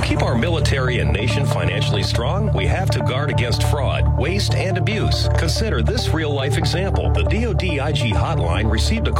keep our military and nation financially strong, we have to guard against fraud, waste, and abuse. Consider this real-life example. The DoD IG hotline received a